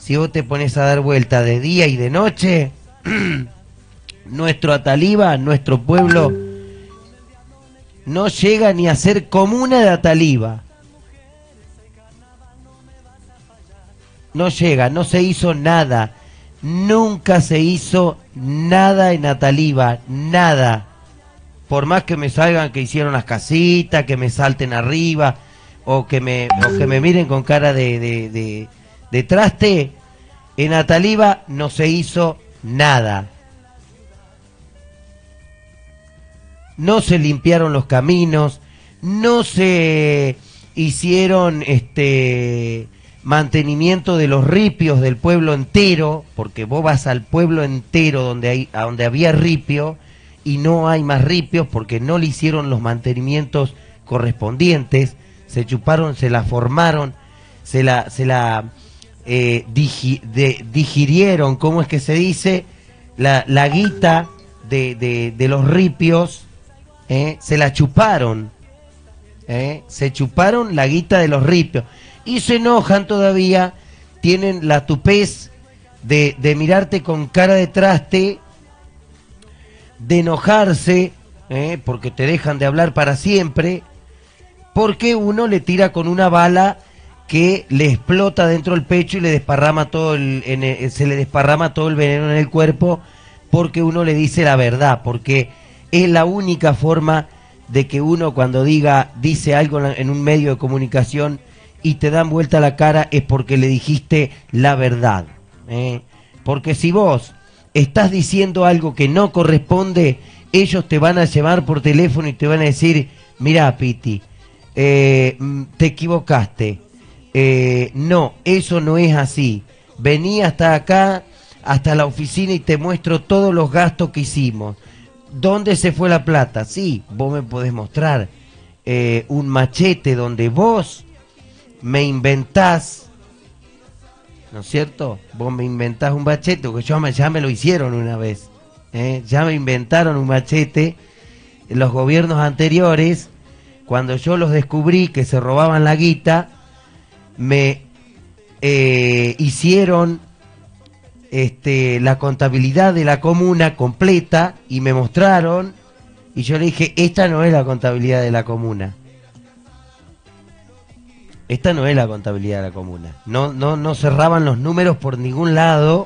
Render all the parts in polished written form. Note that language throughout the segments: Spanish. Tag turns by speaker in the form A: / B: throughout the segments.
A: si vos te pones a dar vuelta de día y de noche, nuestro Ataliva, nuestro pueblo, no llega ni a ser comuna de Ataliva. No llega, no se hizo nada. Nunca se hizo nada en Ataliva, nada. Por más que me salgan que hicieron las casitas, que me salten arriba, o que me miren con cara de traste, en Ataliva no se hizo nada. No se limpiaron los caminos, no se hicieron mantenimiento de los ripios del pueblo entero, porque vos vas al pueblo entero donde había ripio y no hay más ripios porque no le hicieron los mantenimientos correspondientes, se chuparon, se la formaron, se la digirieron, ¿cómo es que se dice? La guita de los ripios, se la chuparon, se chuparon la guita de los ripios. Y se enojan todavía, tienen la tupez de mirarte con cara de traste, de enojarse, porque te dejan de hablar para siempre, porque uno le tira con una bala que le explota dentro del pecho y le desparrama se le desparrama todo el veneno en el cuerpo, porque uno le dice la verdad, porque es la única forma de que uno cuando dice algo en un medio de comunicación y te dan vuelta la cara es porque le dijiste la verdad, porque si vos estás diciendo algo que no corresponde, ellos te van a llevar por teléfono y te van a decir, mirá Piti, te equivocaste, no, eso no es así, vení hasta acá, hasta la oficina y te muestro todos los gastos que hicimos. ¿Dónde se fue la plata? Sí, vos me podés mostrar un machete donde vos me inventás, ¿no es cierto? Vos me inventás un machete, porque ya me lo hicieron una vez, ya me inventaron un machete en los gobiernos anteriores, cuando yo los descubrí que se robaban la guita, me hicieron la contabilidad de la comuna completa y me mostraron, y yo le dije, esta no es la contabilidad de la comuna. Esta no es la contabilidad de la comuna. No cerraban los números por ningún lado.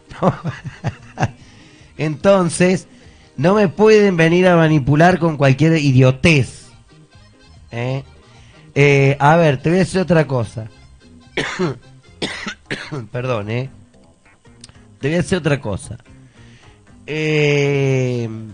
A: Entonces, no me pueden venir a manipular con cualquier idiotez. A ver, te voy a decir otra cosa. Perdón, Te voy a decir otra cosa. El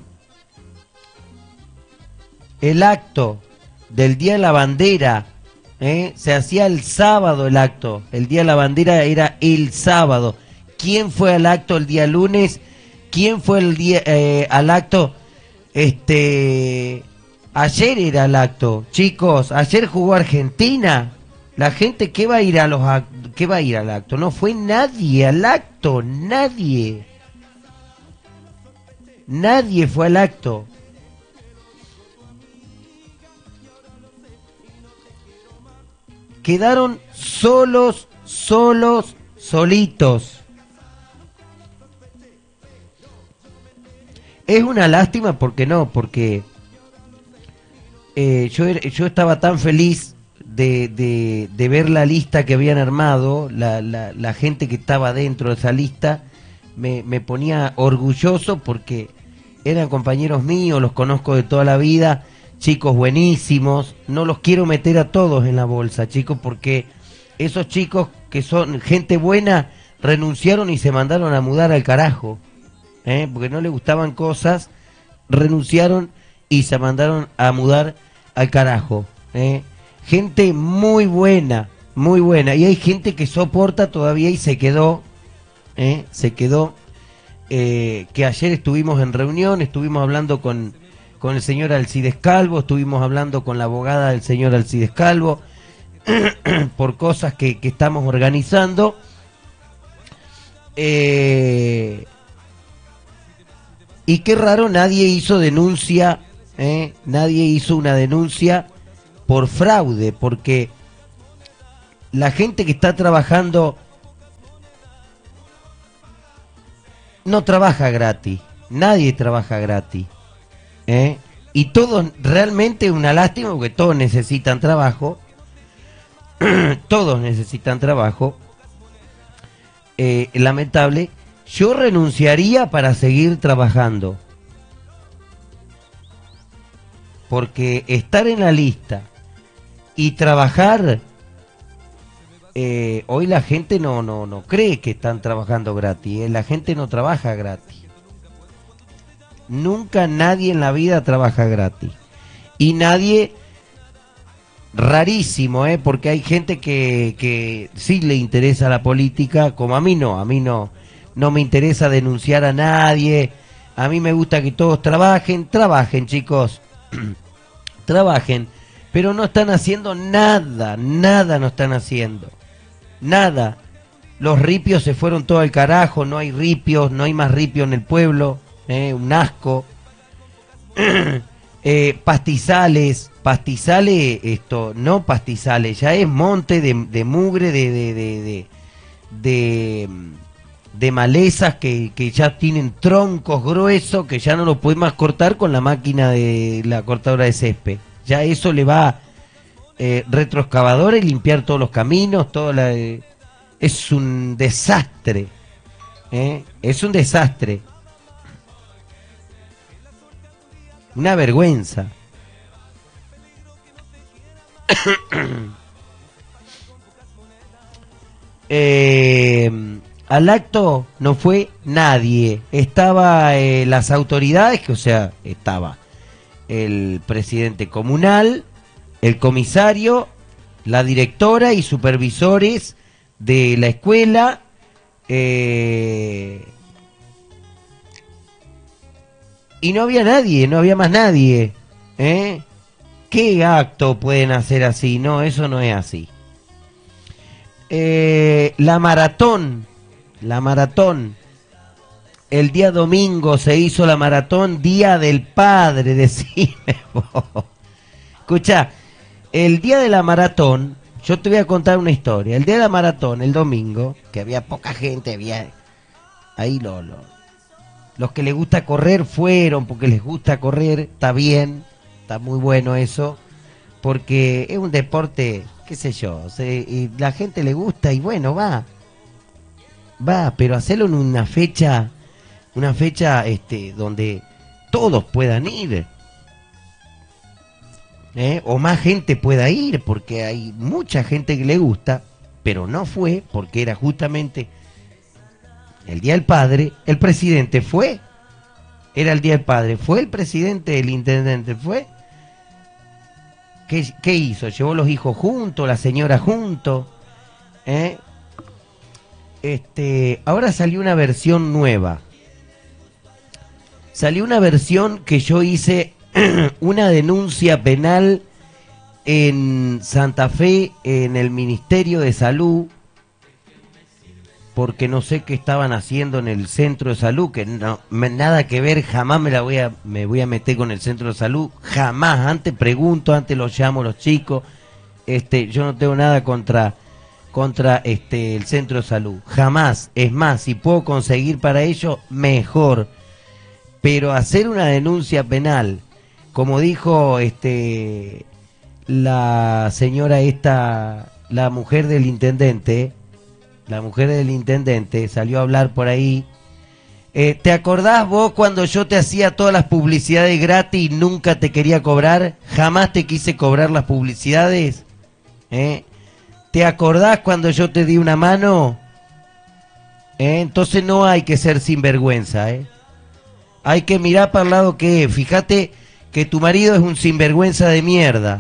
A: acto del Día de la Bandera, se hacía el sábado el acto. El Día de la Bandera era el sábado. ¿Quién fue al acto el día lunes? ¿Quién fue el día al acto? Ayer era el acto, chicos. Ayer jugó Argentina. La gente que va a ir ¿qué va a ir al acto? No fue nadie al acto, nadie. Nadie fue al acto. Quedaron solitos. Es una lástima porque yo estaba tan feliz de ver la lista que habían armado, la gente que estaba dentro de esa lista, me ponía orgulloso porque eran compañeros míos, los conozco de toda la vida, chicos buenísimos. No los quiero meter a todos en la bolsa, chicos, porque esos chicos que son gente buena renunciaron y se mandaron a mudar al carajo, porque no les gustaban cosas, renunciaron y se mandaron a mudar al carajo, gente muy buena, y hay gente que soporta todavía y se quedó, que ayer estuvimos en reunión, estuvimos hablando con el señor Alcides Calvo, estuvimos hablando con la abogada del señor Alcides Calvo, por cosas que estamos organizando, y qué raro, nadie hizo denuncia, nadie hizo una denuncia por fraude, porque la gente que está trabajando no trabaja gratis, nadie trabaja gratis, ¿eh? Y todos, realmente una lástima porque todos necesitan trabajo, todos necesitan trabajo, lamentable. Yo renunciaría para seguir trabajando, porque estar en la lista y trabajar, hoy la gente no cree que están trabajando gratis, la gente no trabaja gratis. Nunca nadie en la vida trabaja gratis. Y nadie, rarísimo, porque hay gente que sí le interesa la política, como a mí no me interesa denunciar a nadie. A mí me gusta que todos trabajen chicos, trabajen, pero no están haciendo nada no están haciendo, nada. Los ripios se fueron todo al carajo, no hay ripios, no hay más ripios en el pueblo. Un asco. Pastizales, esto, no pastizales, ya es monte de mugre, de malezas que ya tienen troncos gruesos, que ya no lo puede más cortar con la máquina de la cortadora de césped. Ya eso le va retroexcavadora y limpiar todos los caminos, es un desastre, es un desastre. Una vergüenza. Al acto no fue nadie. Estaba las autoridades, que o sea, estaba el presidente comunal, el comisario, la directora y supervisores de la escuela, y no había nadie, no había más nadie, ¿Qué acto pueden hacer así? No, eso no es así. La maratón, el día domingo se hizo la maratón, Día del Padre, decime vos. Escuchá, el día de la maratón, yo te voy a contar una historia. El día de la maratón, el domingo, que había poca gente, había ahí los que les gusta correr fueron porque les gusta correr, está bien, está muy bueno eso, porque es un deporte, qué sé yo, y la gente le gusta y bueno, va, pero hacerlo en una fecha donde todos puedan ir, o más gente pueda ir, porque hay mucha gente que le gusta, pero no fue, porque era justamente el Día del Padre. El presidente fue, era el Día del Padre, fue el presidente, el intendente fue. ¿Qué hizo? Llevó los hijos juntos, la señora juntos, ahora salió una versión nueva. Salió una versión que yo hice una denuncia penal en Santa Fe, en el Ministerio de Salud, porque no sé qué estaban haciendo en el centro de salud, que no, nada que ver, jamás me voy a meter con el centro de salud, jamás. Antes pregunto, antes los llamo a los chicos, yo no tengo nada contra el centro de salud, jamás. Es más, si puedo conseguir para ello, mejor. Pero hacer una denuncia penal, como dijo la señora la mujer del intendente, salió a hablar por ahí. ¿Te acordás vos cuando yo te hacía todas las publicidades gratis y nunca te quería cobrar? Jamás te quise cobrar las publicidades. ¿Te acordás cuando yo te di una mano? Entonces no hay que ser sinvergüenza, Hay que mirar para el lado que es. Fíjate que tu marido es un sinvergüenza de mierda.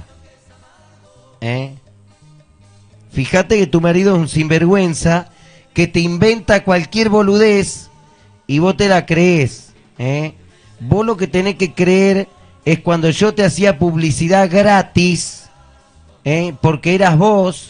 A: Fíjate que tu marido es un sinvergüenza que te inventa cualquier boludez y vos te la crees. Vos lo que tenés que creer es cuando yo te hacía publicidad gratis, porque eras vos.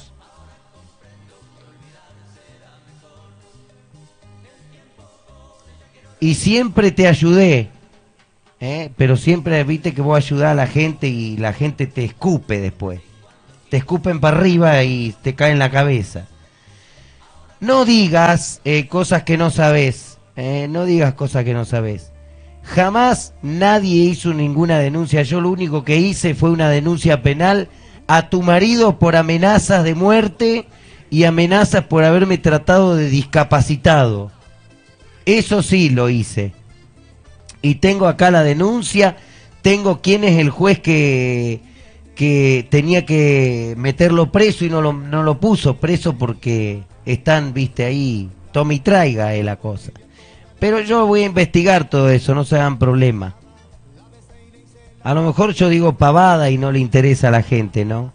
A: Y siempre te ayudé, pero siempre viste que vos ayudás a la gente y la gente te escupe después. Te escupen para arriba y te cae en la cabeza. No digas cosas que no sabés. No digas cosas que no sabes. Jamás nadie hizo ninguna denuncia. Yo lo único que hice fue una denuncia penal a tu marido por amenazas de muerte y amenazas por haberme tratado de discapacitado. Eso sí lo hice. Y tengo acá la denuncia, tengo quién es el juez que tenía que meterlo preso y no lo puso preso porque están, viste, ahí, tome y traiga la cosa. Pero yo voy a investigar todo eso, no se hagan problema. A lo mejor yo digo pavada y no le interesa a la gente, ¿no?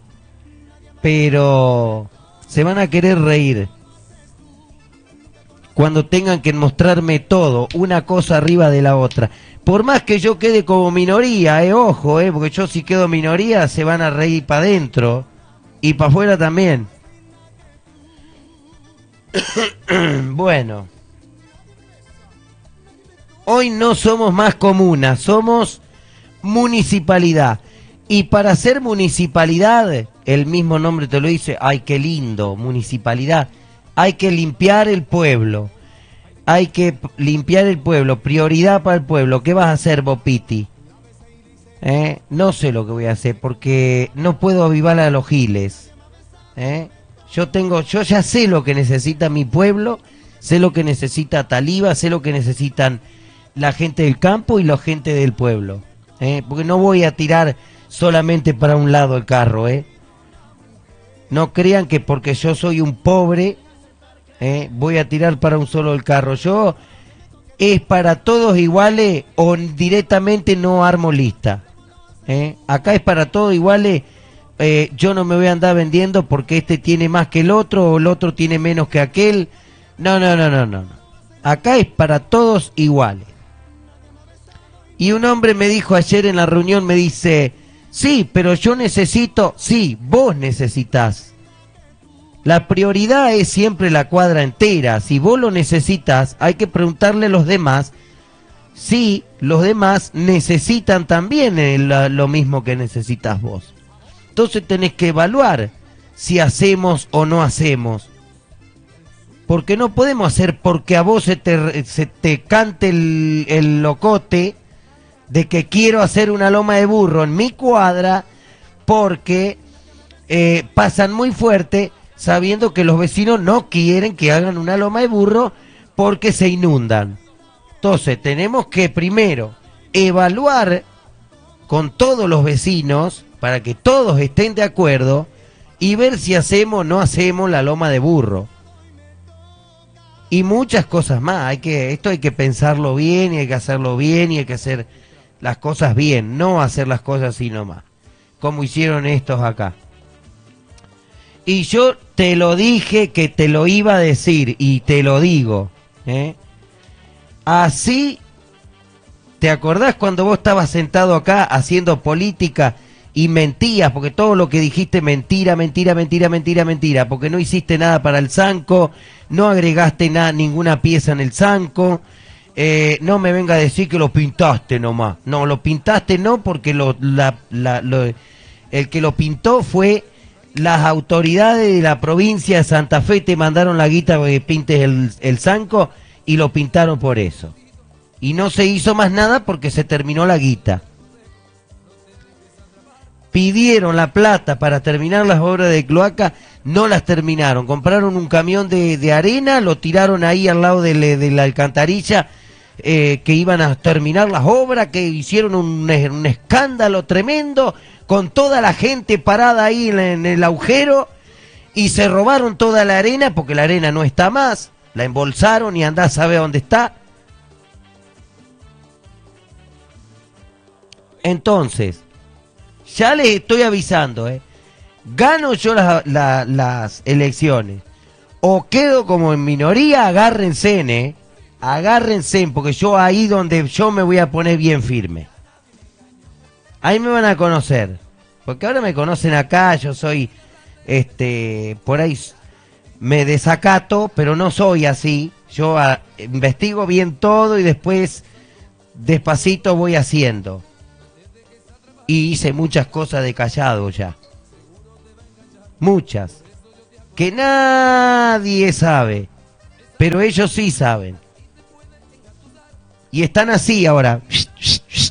A: Pero se van a querer reír cuando tengan que mostrarme todo, una cosa arriba de la otra. Por más que yo quede como minoría, ojo, porque yo si quedo minoría se van a reír para adentro y para afuera también. Bueno, hoy no somos más comuna, somos municipalidad. Y para ser municipalidad, el mismo nombre te lo dice, ay, qué lindo, municipalidad. Hay que limpiar el pueblo. Hay que limpiar el pueblo. Prioridad para el pueblo. ¿Qué vas a hacer, Bopiti? No sé lo que voy a hacer porque no puedo avivar a los giles. Yo ya sé lo que necesita mi pueblo, sé lo que necesita Taliba, sé lo que necesitan la gente del campo y la gente del pueblo. Porque no voy a tirar solamente para un lado el carro. No crean que porque yo soy un pobre voy a tirar para un solo el carro. Yo es para todos iguales o directamente no armo lista. Acá es para todos iguales. Yo no me voy a andar vendiendo porque este tiene más que el otro o el otro tiene menos que aquel. No. Acá es para todos iguales. Y un hombre me dijo ayer en la reunión, me dice, sí, pero yo necesito, sí, vos necesitas. La prioridad es siempre la cuadra entera. Si vos lo necesitas, hay que preguntarle a los demás si los demás necesitan también lo mismo que necesitas vos. Entonces tenés que evaluar si hacemos o no hacemos. Porque no podemos hacer porque a vos se te cante el locote de que quiero hacer una loma de burro en mi cuadra porque pasan muy fuerte sabiendo que los vecinos no quieren que hagan una loma de burro porque se inundan. Entonces tenemos que primero evaluar con todos los vecinos para que todos estén de acuerdo y ver si hacemos o no hacemos la loma de burro. Y muchas cosas más. Esto hay que pensarlo bien y hay que hacerlo bien y hay que hacer las cosas bien, no hacer las cosas así nomás, como hicieron estos acá. Y yo te lo dije que te lo iba a decir y te lo digo. Así, ¿te acordás cuando vos estabas sentado acá haciendo política y mentías? Porque todo lo que dijiste mentira, porque no hiciste nada para el Zanco, no agregaste ninguna pieza en el Zanco. No me venga a decir que lo pintaste nomás. No, lo pintaste no, porque el que lo pintó fue las autoridades de la provincia de Santa Fe, te mandaron la guita para que pintes el Zanco y lo pintaron por eso. Y no se hizo más nada porque se terminó la guita. Pidieron la plata para terminar las obras de cloaca, no las terminaron. Compraron un camión de arena, lo tiraron ahí al lado de la alcantarilla, que iban a terminar las obras, que hicieron un escándalo tremendo, con toda la gente parada ahí en el agujero, y se robaron toda la arena, porque la arena no está más, la embolsaron y andá a saber dónde está. Entonces, ya les estoy avisando, gano yo las elecciones, o quedo como en minoría, agárrense, agárrense, porque yo ahí donde yo me voy a poner bien firme. Ahí me van a conocer, porque ahora me conocen acá, yo soy, por ahí me desacato, pero no soy así. Yo investigo bien todo y después despacito voy haciendo. Y hice muchas cosas de callado ya. Muchas. Que nadie sabe, pero ellos sí saben. Y están así ahora.